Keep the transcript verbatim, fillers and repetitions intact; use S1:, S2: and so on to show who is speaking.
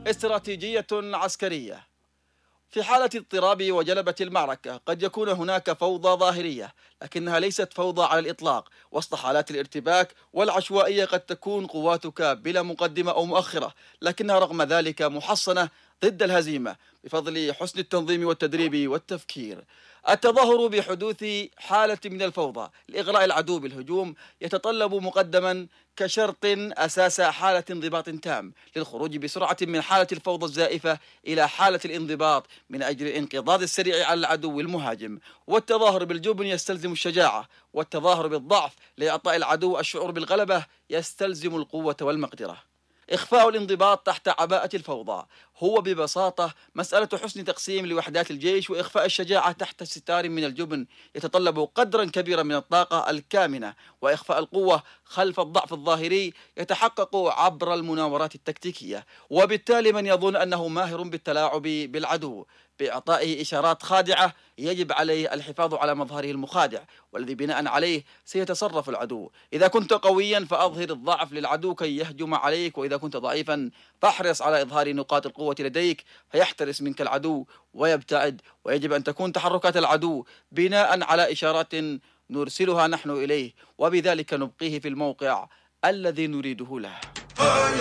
S1: استراتيجية عسكرية. في حالة اضطراب وجلبة المعركة قد يكون هناك فوضى ظاهرية، لكنها ليست فوضى على الإطلاق. وسط حالات الارتباك والعشوائية قد تكون قواتك بلا مقدمة أو مؤخرة، لكنها رغم ذلك محصنة ضد الهزيمة بفضل حسن التنظيم والتدريب والتفكير. التظاهر بحدوث حالة من الفوضى لإغراء العدو بالهجوم يتطلب مقدما كشرط أساس حالة انضباط تام للخروج بسرعة من حالة الفوضى الزائفة إلى حالة الانضباط من أجل الانقضاض السريع على العدو المهاجم. والتظاهر بالجبن يستلزم الشجاعة، والتظاهر بالضعف لإعطاء العدو الشعور بالغلبة يستلزم القوة والمقدرة. إخفاء الانضباط تحت عباءة الفوضى هو ببساطة مسألة حسن تقسيم لوحدات الجيش، وإخفاء الشجاعة تحت ستار من الجبن يتطلب قدرا كبيرا من الطاقة الكامنة، وإخفاء القوة خلف الضعف الظاهري يتحقق عبر المناورات التكتيكية. وبالتالي من يظن أنه ماهر بالتلاعب بالعدو بإعطائه إشارات خادعة يجب عليه الحفاظ على مظهره المخادع، والذي بناء عليه سيتصرف العدو. إذا كنت قويا فأظهر الضعف للعدو كي يهجم عليك، وإذا كنت ضعيفا فاحرص على إظهار نقاط القوة لديك فيحترس منك العدو ويبتعد. ويجب أن تكون تحركات العدو بناء على إشارات نرسلها نحن إليه، وبذلك نبقيه في الموقع الذي نريده له.